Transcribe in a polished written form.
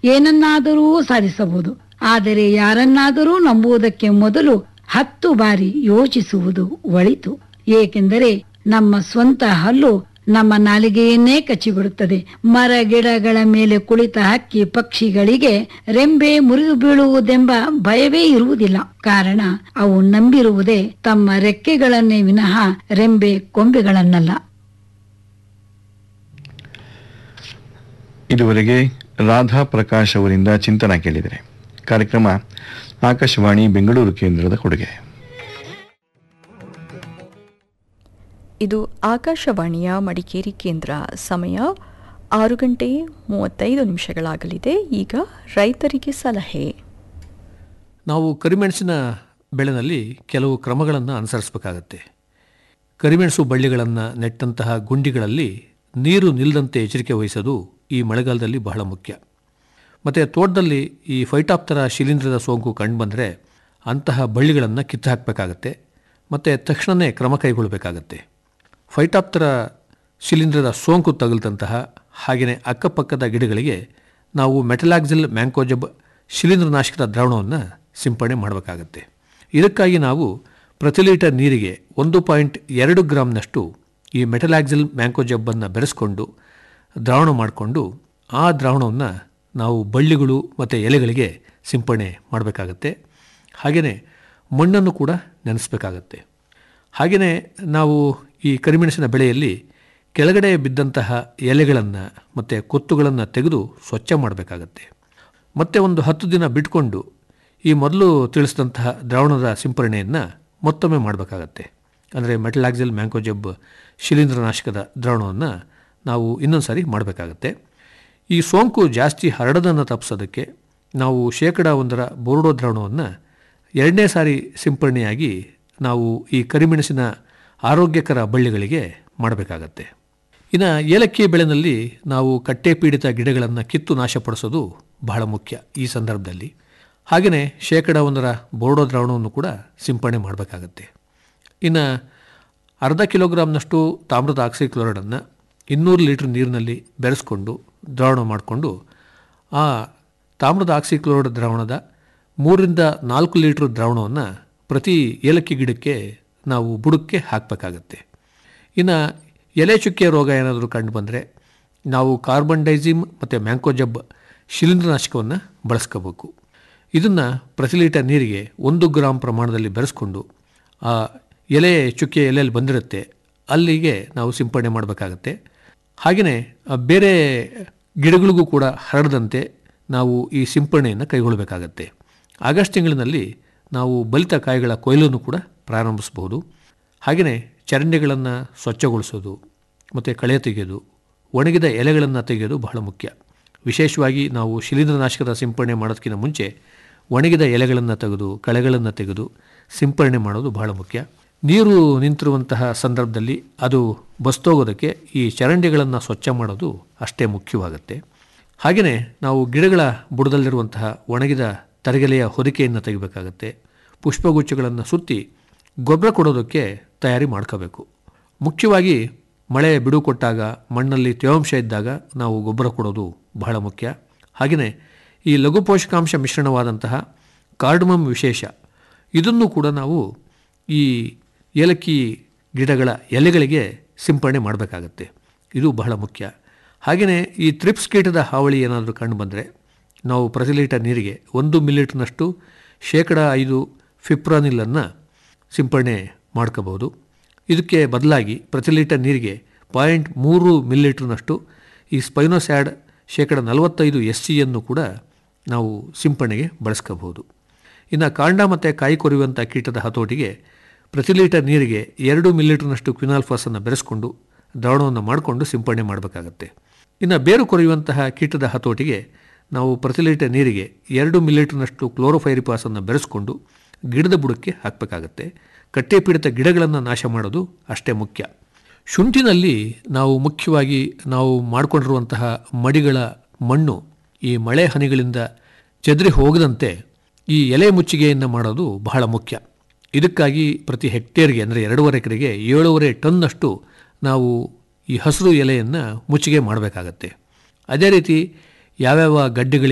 ಏನನ್ನಾದರೂ ಸಾಧಿಸಬಹುದು. ಆದರೆ ಯಾರನ್ನಾದರೂ ನಂಬುವುದಕ್ಕೆ ಮೊದಲು 10 ಬಾರಿ ಯೋಚಿಸುವುದು ಒಳಿತು. ಏಕೆಂದರೆ ನಮ್ಮ ಸ್ವಂತ ಹಲ್ಲು ನಮ್ಮ ನಾಲಿಗೆಯನ್ನೇ ಕಚ್ಚಿಬಿಡುತ್ತದೆ. ಮರ ಗಿಡಗಳ ಮೇಲೆ ಕುಳಿತ ಹಕ್ಕಿ ಪಕ್ಷಿಗಳಿಗೆ ರೆಂಬೆ ಮುರಿದು ಬೀಳುವುದೆಂಬ ಭಯವೇ ಇರುವುದಿಲ್ಲ. ಕಾರಣ ಅವು ನಂಬಿರುವುದೇ ತಮ್ಮ ರೆಕ್ಕೆಗಳನ್ನೇ ವಿನಃ ರೆಂಬೆ ಕೊಂಬೆಗಳನ್ನಲ್ಲ. ಇದುವರೆಗೆ ರಾಧಾ ಪ್ರಕಾಶ್ ಅವರಿಂದ ಚಿಂತನ ಕೇಳಿದರೆ. ಕಾರ್ಯಕ್ರಮ ಆಕಾಶವಾಣಿ ಬೆಂಗಳೂರು ಕೇಂದ್ರದ ಕೊಡುಗೆ. ಇದು ಆಕಾಶವಾಣಿಯ ಮಡಿಕೇರಿ ಕೇಂದ್ರ. ಸಮಯ 6:35 ಈಗ ರೈತರಿಗೆ ಸಲಹೆ. ನಾವು ಕರಿಮೆಣಸಿನ ಬೆಳೆನಲ್ಲಿ ಕೆಲವು ಕ್ರಮಗಳನ್ನು ಅನುಸರಿಸಬೇಕಾಗತ್ತೆ. ಕರಿಮೆಣಸು ಬಳ್ಳಿಗಳನ್ನು ನೆಟ್ಟಂತಹ ಗುಂಡಿಗಳಲ್ಲಿ ನೀರು ನಿಲ್ಲದಂತೆ ಎಚ್ಚರಿಕೆ ವಹಿಸೋದು ಈ ಮಳೆಗಾಲದಲ್ಲಿ ಬಹಳ ಮುಖ್ಯ. ಮತ್ತು ತೋಟದಲ್ಲಿ ಈ ಫೈಟಾಪ್ತರಾ ಶಿಲೀಂಧ್ರದ ಸೋಂಕು ಕಂಡುಬಂದರೆ ಅಂತಹ ಬಳ್ಳಿಗಳನ್ನು ಕಿತ್ತು ಹಾಕಬೇಕಾಗತ್ತೆ ಮತ್ತು ತಕ್ಷಣವೇ ಕ್ರಮ ಕೈಗೊಳ್ಳಬೇಕಾಗತ್ತೆ. ಫೈಟಾಪ್ತರಾ ಶಿಲೀಂಧ್ರದ ಸೋಂಕು ತಗುಲಿದಂತಹ ಹಾಗೆಯೇ ಅಕ್ಕಪಕ್ಕದ ಗಿಡಗಳಿಗೆ ನಾವು ಮೆಟಲಾಕ್ಸಿಲ್ ಮ್ಯಾಂಕೋಜಬ್ ಶಿಲೀಂಧ್ರನಾಶಕದ ದ್ರಾವಣವನ್ನು ಸಿಂಪಡಣೆ ಮಾಡಬೇಕಾಗತ್ತೆ. ಇದಕ್ಕಾಗಿ ನಾವು ಪ್ರತಿ ಲೀಟರ್ ನೀರಿಗೆ 1.2 ಗ್ರಾಂನಷ್ಟು ಈ ಮೆಟಲಾಕ್ಸಿಲ್ ಮ್ಯಾಂಕೋಜಬ್ಬನ್ನು ಬೆರೆಸ್ಕೊಂಡು ದ್ರಾವಣ ಮಾಡಿಕೊಂಡು ಆ ದ್ರಾವಣವನ್ನು ನಾವು ಬಳ್ಳಿಗಳು ಮತ್ತು ಎಲೆಗಳಿಗೆ ಸಿಂಪಡಣೆ ಮಾಡಬೇಕಾಗತ್ತೆ. ಹಾಗೆಯೇ ಮಣ್ಣನ್ನು ಕೂಡ ನೆನೆಸಬೇಕಾಗತ್ತೆ. ಹಾಗೆಯೇ ನಾವು ಈ ಕರಿಮೆಣಸಿನ ಬೆಳೆಯಲ್ಲಿ ಕೆಳಗಡೆ ಬಿದ್ದಂತಹ ಎಲೆಗಳನ್ನು ಮತ್ತು ಕೊತ್ತುಗಳನ್ನು ತೆಗೆದು ಸ್ವಚ್ಛ ಮಾಡಬೇಕಾಗತ್ತೆ. ಮತ್ತೆ ಒಂದು 10 ದಿನ ಬಿಟ್ಕೊಂಡು ಈ ಮೊದಲು ತಿಳಿಸಿದಂತಹ ದ್ರಾವಣದ ಸಿಂಪರಣೆಯನ್ನು ಮತ್ತೊಮ್ಮೆ ಮಾಡಬೇಕಾಗತ್ತೆ. ಅಂದರೆ ಮೆಟಲಾಕ್ಸಿಲ್ ಮ್ಯಾಂಕೋಜಬ್ ಶಿಲೀಂಧ್ರನಾಶಕದ ದ್ರಾವಣವನ್ನು ನಾವು ಇನ್ನೊಂದು ಸಾರಿ ಮಾಡಬೇಕಾಗತ್ತೆ. ಈ ಸೋಂಕು ಜಾಸ್ತಿ ಹರಡೋದನ್ನು ತಪ್ಪಿಸೋದಕ್ಕೆ ನಾವು 1% ಬೋರ್ಡೋ ದ್ರಾವಣವನ್ನು 2ನೇ ಸಾರಿ ಸಿಂಪರಣೆಯಾಗಿ ನಾವು ಈ ಕರಿಮೆಣಸಿನ ಆರೋಗ್ಯಕರ ಬಳ್ಳಿಗಳಿಗೆ ಮಾಡಬೇಕಾಗತ್ತೆ. ಇನ್ನು ಏಲಕ್ಕಿ ಬೆಳೆನಲ್ಲಿ ನಾವು ಕಟ್ಟೆ ಪೀಡಿತ ಗಿಡಗಳನ್ನು ಕಿತ್ತು ನಾಶಪಡಿಸೋದು ಬಹಳ ಮುಖ್ಯ ಈ ಸಂದರ್ಭದಲ್ಲಿ. ಹಾಗೆಯೇ 1% ಬೋರ್ಡೋ ದ್ರಾವಣವನ್ನು ಕೂಡ ಸಿಂಪರಣೆ ಮಾಡಬೇಕಾಗತ್ತೆ. ಇನ್ನು 0.5 ಕಿಲೋಗ್ರಾಂನಷ್ಟು ತಾಮ್ರದ ಆಕ್ಸಿಕ್ಲೋರೈಡನ್ನು 200 ಲೀಟರ್ ನೀರಿನಲ್ಲಿ ಬೆರೆಸ್ಕೊಂಡು ದ್ರಾವಣ ಮಾಡಿಕೊಂಡು ಆ ತಾಮ್ರದ ಆಕ್ಸಿಕ್ಲೋರೈಡ್ ದ್ರಾವಣದ 3-4 ಲೀಟರ್ ದ್ರಾವಣವನ್ನು ಪ್ರತಿ ಏಲಕ್ಕಿ ಗಿಡಕ್ಕೆ ನಾವು ಬುಡಕ್ಕೆ ಹಾಕಬೇಕಾಗತ್ತೆ. ಇನ್ನು ಎಲೆ ಚುಕ್ಕೆ ರೋಗ ಏನಾದರೂ ಕಂಡು ಬಂದರೆ ನಾವು ಕಾರ್ಬನ್ ಡೈಸಿಮ್ ಮತ್ತು ಮ್ಯಾಂಕೋಜಬ್ ಶಿಲೀಂಧ್ರನಾಶಕವನ್ನು ಬಳಸ್ಕೋಬೇಕು. ಇದನ್ನು ಪ್ರತಿ ಲೀಟರ್ ನೀರಿಗೆ 1 ಗ್ರಾಂ ಪ್ರಮಾಣದಲ್ಲಿ ಬೆರೆಸ್ಕೊಂಡು ಆ ಎಲೆ ಚುಕ್ಕೆ ಎಲೆಯಲ್ಲಿ ಬಂದಿರುತ್ತೆ ಅಲ್ಲಿಗೆ ನಾವು ಸಿಂಪಡಣೆ ಮಾಡಬೇಕಾಗತ್ತೆ. ಹಾಗೆಯೇ ಬೇರೆ ಗಿಡಗಳಿಗೂ ಕೂಡ ಹರಡದಂತೆ ನಾವು ಈ ಸಿಂಪಡಣೆಯನ್ನು ಕೈಗೊಳ್ಳಬೇಕಾಗತ್ತೆ. ಆಗಸ್ಟ್ ತಿಂಗಳಿನಲ್ಲಿ ನಾವು ಬಲಿತ ಕಾಯಿಗಳ ಕೊಯ್ಲನ್ನು ಕೂಡ ಪ್ರಾರಂಭಿಸಬಹುದು. ಹಾಗೆಯೇ ಚರಂಡಿಗಳನ್ನು ಸ್ವಚ್ಛಗೊಳಿಸೋದು ಮತ್ತು ಕಳೆ ತೆಗೆಯೋದು, ಒಣಗಿದ ಎಲೆಗಳನ್ನು ತೆಗೆಯೋದು ಬಹಳ ಮುಖ್ಯ. ವಿಶೇಷವಾಗಿ ನಾವು ಶಿಲೀಂಧ್ರನಾಶಕದ ಸಿಂಪಡಣೆ ಮಾಡೋದಕ್ಕಿಂತ ಮುಂಚೆ ಒಣಗಿದ ಎಲೆಗಳನ್ನು ತೆಗೆದು ಕಳೆಗಳನ್ನು ತೆಗೆದು ಸಿಂಪಡಣೆ ಮಾಡೋದು ಬಹಳ ಮುಖ್ಯ. ನೀರು ನಿಂತಿರುವಂತಹ ಸಂದರ್ಭದಲ್ಲಿ ಅದು ಬಸ್ತೋಗೋದಕ್ಕೆ ಈ ಚರಂಡಿಗಳನ್ನು ಸ್ವಚ್ಛ ಮಾಡೋದು ಅಷ್ಟೇ ಮುಖ್ಯವಾಗುತ್ತೆ. ಹಾಗೆಯೇ ನಾವು ಗಿಡಗಳ ಬುಡದಲ್ಲಿರುವಂತಹ ಒಣಗಿದ ತರಗೆಲೆಯ ಹೊದಿಕೆಯನ್ನು ತೆಗಿಬೇಕಾಗತ್ತೆ. ಪುಷ್ಪಗುಚ್ಛಗಳನ್ನು ಸುತ್ತಿ ಗೊಬ್ಬರ ಕೊಡೋದಕ್ಕೆ ತಯಾರಿ ಮಾಡ್ಕೋಬೇಕು. ಮುಖ್ಯವಾಗಿ ಮಳೆ ಬಿಡು ಕೊಟ್ಟಾಗ ಮಣ್ಣಲ್ಲಿ ತೇವಾಂಶ ಇದ್ದಾಗ ನಾವು ಗೊಬ್ಬರ ಕೊಡೋದು ಬಹಳ ಮುಖ್ಯ. ಹಾಗೆಯೇ ಈ ಲಘು ಪೋಷಕಾಂಶ ಮಿಶ್ರಣವಾದಂತಹ ಕಾರ್ಡಮಮ್ ವಿಶೇಷ ಇದನ್ನು ಕೂಡ ನಾವು ಈ ಏಲಕ್ಕಿ ಗಿಡಗಳ ಎಲೆಗಳಿಗೆ ಸಿಂಪಡಣೆ ಮಾಡಬೇಕಾಗತ್ತೆ. ಇದು ಬಹಳ ಮುಖ್ಯ. ಹಾಗೆಯೇ ಈ ಥ್ರಿಪ್ಸ್ ಕೀಟದ ಹಾವಳಿ ಏನಾದರೂ ಕಂಡು ಬಂದರೆ ನಾವು ಪ್ರತಿ ಲೀಟರ್ ನೀರಿಗೆ 1 ಮಿಲಿಲೀಟರ್ನಷ್ಟು 5% ಫಿಪ್ರಾನಿಲನ್ನು ಸಿಂಪಡಣೆ ಮಾಡ್ಕೋಬಹುದು. ಇದಕ್ಕೆ ಬದಲಾಗಿ ಪ್ರತಿ ಲೀಟರ್ ನೀರಿಗೆ 0.3 ಮಿಲಿಲೀಟರ್ನಷ್ಟು ಈ ಸ್ಪೈನೋಸ್ಯಾಡ್ 45% SCಯನ್ನು ಕೂಡ ನಾವು ಸಿಂಪಡಣೆಗೆ ಬಳಸ್ಕೋಬಹುದು. ಇನ್ನು ಕಾಂಡ ಮತ್ತು ಕಾಯಿ ಕೊರೆಯುವಂಥ ಕೀಟದ ಹತೋಟಿಗೆ ಪ್ರತಿ ಲೀಟರ್ ನೀರಿಗೆ 2 ಮಿಲಿಲೀಟರ್ನಷ್ಟು ಕ್ವಿನಾಲ್ಫಾಸನ್ನು ಬೆರೆಸ್ಕೊಂಡು ದ್ರಾವಣವನ್ನು ಮಾಡಿಕೊಂಡು ಸಿಂಪಡಣೆ ಮಾಡಬೇಕಾಗತ್ತೆ. ಇನ್ನು ಬೇರು ಕೊರೆಯುವಂತಹ ಕೀಟದ ಹತೋಟಿಗೆ ನಾವು ಪ್ರತಿ ಲೀಟರ್ ನೀರಿಗೆ 2 ಮಿಲಿಲೀಟರ್ನಷ್ಟು ಕ್ಲೋರೋಫೈರಿಪಾಸನ್ನು ಬೆರೆಸ್ಕೊಂಡು ಗಿಡದ ಬುಡಕ್ಕೆ ಹಾಕಬೇಕಾಗತ್ತೆ. ಕಟ್ಟೆ ಪೀಡಿತ ಗಿಡಗಳನ್ನು ನಾಶ ಮಾಡೋದು ಅಷ್ಟೇ ಮುಖ್ಯ. ಶುಂಠಿನಲ್ಲಿ ನಾವು ಮುಖ್ಯವಾಗಿ ನಾವು ಮಾಡಿಕೊಂಡಿರುವಂತಹ ಮಡಿಗಳ ಮಣ್ಣು ಈ ಮಳೆ ಹನಿಗಳಿಂದ ಚೆದರಿ ಹೋಗದಂತೆ ಈ ಎಲೆ ಮುಚ್ಚಿಗೆಯನ್ನು ಮಾಡೋದು ಬಹಳ ಮುಖ್ಯ. ಇದಕ್ಕಾಗಿ ಪ್ರತಿ ಹೆಕ್ಟೇರ್ಗೆ ಅಂದರೆ 2.5 ಎಕರೆಗೆ 7.5 ಟನ್ನಷ್ಟು ನಾವು ಈ ಹಸಿರು ಎಲೆಯನ್ನು ಮುಚ್ಚಿಗೆ ಮಾಡಬೇಕಾಗತ್ತೆ. ಅದೇ ರೀತಿ ಯಾವ್ಯಾವ ಗಡ್ಡೆಗಳಿಗೆ